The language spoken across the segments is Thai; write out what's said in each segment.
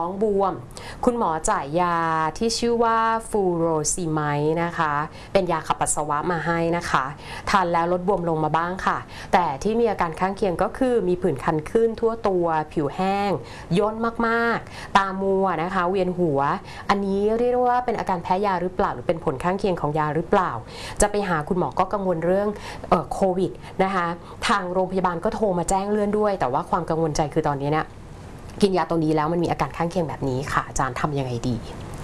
ท้องบวมคุณหมอจ่ายยาที่ชื่อว่าฟูโรซีไมด์นะคะเป็นยาขับปัสสาวะมาให้นะคะทานแล้วลดบวมลงมาบ้างค่ะแต่ที่มีอาการข้างเคียงก็คือมีผื่นคันขึ้นทั่วตัวผิวแห้งย่นมากๆตามัวนะคะเวียนหัวอันนี้เรียกว่าเป็นอาการแพ้ยาหรือเปล่าหรือเป็นผลข้างเคียงของยาหรือเปล่าจะไปหาคุณหมอก็กังวลเรื่องโควิดนะคะทางโรงพยาบาลก็โทรมาแจ้งเลื่อนด้วยแต่ว่าความกังวลใจคือตอนนี้เนี่ยกินยาตัวนี้แล้วมันมีอาการข้างเคียงแบบนี้ค่ะอาจารย์ทำยังไงดี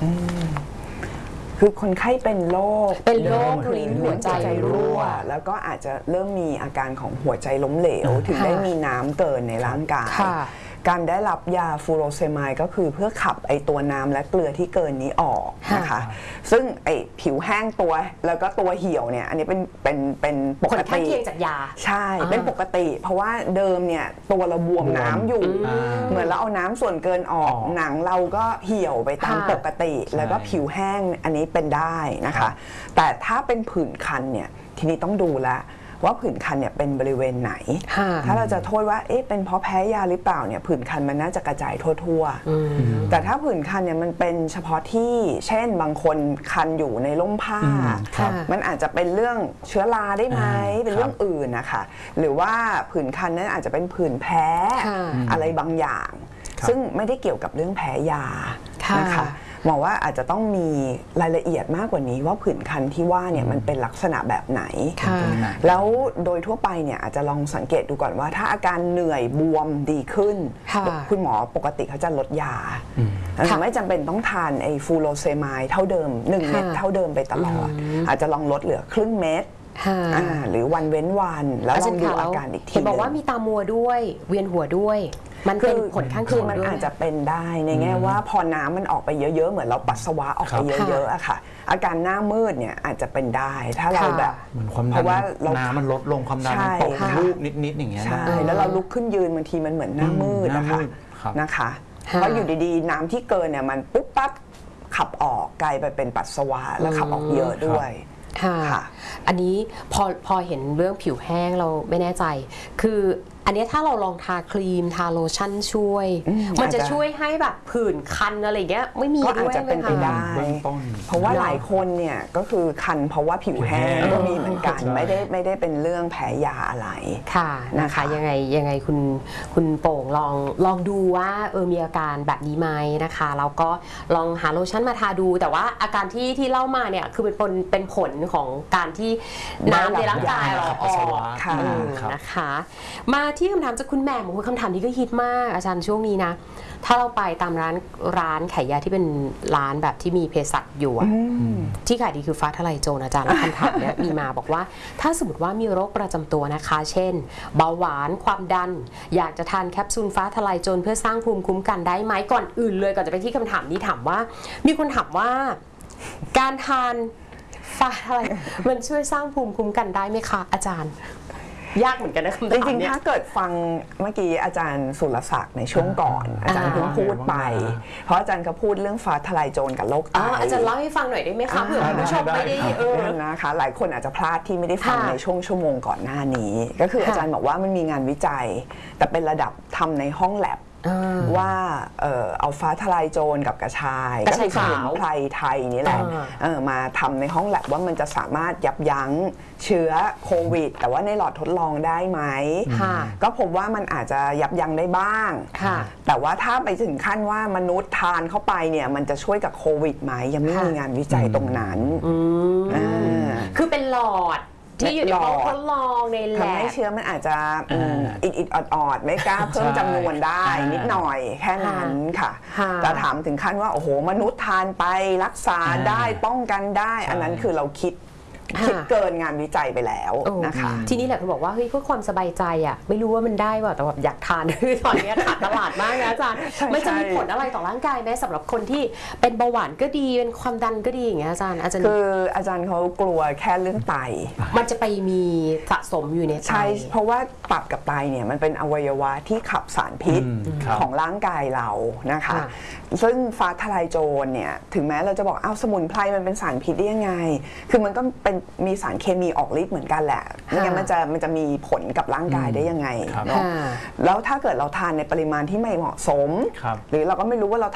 คือคนไข้เป็นโรคลิ้นหัวใจรั่วแล้วก็อาจจะเริ่มมีอาการของหัวใจล้มเหลวถึงได้มีน้ำเกินในร่างกายการได้รับยาฟูโรเซไมด์ก็คือเพื่อขับไอตัวน้ำและเกลือที่เกินนี้ออกนะคะซึ่งไอผิวแห้งตัวแล้วก็ตัวเหี่ยวเนี่ยอันนี้เป็นปกติผลข้างเคียงจากยาใช่เป็นปกติเพราะว่าเดิมเนี่ยตัวเราบวมน้ำอยู่เหมือนเราเอาน้ำส่วนเกินออกหนังเราก็เหี่ยวไปตามปกติแล้วก็ผิวแห้งอันนี้เป็นได้นะคะแต่ถ้าเป็นผื่นคันเนี่ยทีนี้ต้องดูละว่าผื่นคันเนี่ยเป็นบริเวณไหนถ้าเราจะโทษว่าเป็นเพราะแพ้ยาหรือเปล่าเนี่ยผื่นคันมันน่าจะกระจายทั่วๆแต่ถ้าผื่นคันเนี่ยมันเป็นเฉพาะที่เช่นบางคนคันอยู่ในร่มผ้ามันอาจจะเป็นเรื่องเชื้อราได้ไหมเป็นเรื่องอื่นนะคะหรือว่าผื่นคันนั้นอาจจะเป็นผื่นแพ้อะไรบางอย่างซึ่งไม่ได้เกี่ยวกับเรื่องแพ้ยานะคะมองว่าอาจจะต้องมีรายละเอียดมากกว่านี้ว่าผื่นคันที่ว่าเนี่ยมันเป็นลักษณะแบบไหนแล้วโดยทั่วไปเนี่ยอาจจะลองสังเกตดูก่อนว่าถ้าอาการเหนื่อยบวมดีขึ้นคุณหมอปกติเขาจะลดยาไม่จำเป็นต้องทานไอ้ฟูโรเซไมด์เท่าเดิม1 เม็ดเท่าเดิมไปตลอดอาจจะลองลดเหลือครึ่งเม็ดหรือวันเว้นวันแล้วลองดูอาการอีกทีบอกว่ามีตามัวด้วยเวียนหัวด้วยมันเป็นผลข้างเคียงมันอาจจะเป็นได้ในแง่ว่าพอน้ำมันออกไปเยอะๆเหมือนเราปัสสาวะออกไปเยอะๆอะค่ะอาการหน้ามืดเนี่ยอาจจะเป็นได้ถ้าเราแบบเพราะว่าน้ำมันลดลงความดันมันตกรูปนิดๆอย่างเงี้ยใช่แล้วเราลุกขึ้นยืนบางทีมันเหมือนหน้ามืดนะคะเพราะอยู่ดีๆน้ำที่เกินเนี่ยมันปุ๊บปั๊บขับออกกลายไปเป็นปัสสาวะแล้วขับออกเยอะด้วยค่ะอันนี้พอเห็นเรื่องผิวแห้งเราไม่แน่ใจคืออันนี้ถ้าเราลองทาครีมทาโลชั่นช่วยมันจะช่วยให้แบบผื่นคันอะไรเงี้ยไม่มีด้วยก็อาจจะเป็นไปได้เพราะว่าหลายคนเนี่ยก็คือคันเพราะว่าผิวแห้งก็มีเหมือนกันไม่ได้เป็นเรื่องแพ้ยาอะไรค่ะนะคะยังไงคุณโป่งลองดูว่ามีอาการแบบนี้ไหมนะคะแล้วก็ลองหาโลชั่นมาทาดูแต่ว่าอาการที่เล่ามาเนี่ยคือเป็นผลของการที่น้ำในร่างกายเราออกนะคะมาที่คำถามจากคุณแม่บอกว่าคำถามนี้ก็ฮิตมากอาจารย์ช่วงนี้นะถ้าเราไปตามร้านขายยาที่เป็นร้านแบบที่มีเภสัชอยู่ที่ขายดีคือฟ้าทลายโจรอาจารย์คำถามเนี้ยมีมาบอกว่าถ้าสมมติว่ามีโรคประจำตัวนะคะเช่นเบาหวานความดันอยากจะทานแคปซูลฟ้าทลายโจรเพื่อสร้างภูมิคุ้มกันได้ไหมก่อนอื่นเลยก่อนจะไปที่คำถามนี้ถามว่ามีคนถามว่าการทานฟ้าทลายมันช่วยสร้างภูมิคุ้มกันได้ไหมคะอาจารย์ยากเหมือนกันนะคำถามจริงๆถ้าเกิดฟังเมื่อกี้อาจารย์สุรศักดิ์ในช่วงก่อนอาจารย์เพิ่งพูดไปเพราะอาจารย์เขาพูดเรื่องฟ้าทลายโจรกับโรคไตอาจารย์เล่าให้ฟังหน่อยได้ไหมคะเผื่อคุณผู้ชมไม่ได้นะคะหลายคนอาจจะพลาดที่ไม่ได้ฟังในช่วงชั่วโมงก่อนหน้านี้ก็คืออาจารย์บอกว่ามันมีงานวิจัยแต่เป็นระดับทำในห้องแลบว่าเอาฟ้าทลายโจรกับกระชายก็คือสมุนไพรไทยนี่แหละมาทำในห้องแลบว่ามันจะสามารถยับยั้งเชื้อโควิดแต่ว่าในหลอดทดลองได้ไหมก็พบว่ามันอาจจะยับยั้งได้บ้างแต่ว่าถ้าไปถึงขั้นว่ามนุษย์ทานเข้าไปเนี่ยมันจะช่วยกับโควิดไหมยังไม่มีงานวิจัยตรงนั้นคือเป็นหลอดที่อยู่ในห้องทดลองในแลบทำให้เชื้อมันอาจจะอิดออดไม่กล้าเพิ่มจำนวนได้นิดหน่อยแค่นั้นค่ะแต่ถามถึงขั้นว่าโอ้โหมนุษย์ทานไปรักษาได้ป้องกันได้อันนั้นคือเราคิดเกินงานวิจัยไปแล้วนะคะทีนี้แหละเขาบอกว่าเฮ้ยเพื่อความสบายใจอ่ะไม่รู้ว่ามันได้ป่ะแต่แบบอยากทานคือตอนนี้ขาดตลาดมากนะอาจารย์มันจะมีผลอะไรต่อร่างกายไหมสำหรับคนที่เป็นเบาหวานก็ดีเป็นความดันก็ดีอย่างเงี้ยอาจารย์คืออาจารย์เขากลัวแค่เรื่องไตมันจะไปมีสะสมอยู่ในไตใช่เพราะว่าตับกับไตเนี่ยมันเป็นอวัยวะที่ขับสารพิษของร่างกายเรานะคะซึ่งฟ้าทลายโจรเนี่ยถึงแม้เราจะบอกสมุนไพรมันเป็นสารพิษได้ยังไงคือมันก็เป็นมีสารเคมีออกฤทธิ์เหมือนกันแหละไม่งั้นมันจะมีผลกับร่างกายได้ยังไงเนาะแล้วถ้าเกิดเราทานในปริมาณที่ไม่เหมาะสมหรือเราก็ไม่รู้ว่าเรา